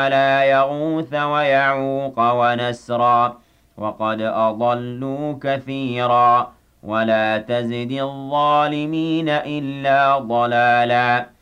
لا يغوث ويعوق ونسرا وقد أضلوا كثيرا ولا تزد الظالمين إلا ضلالا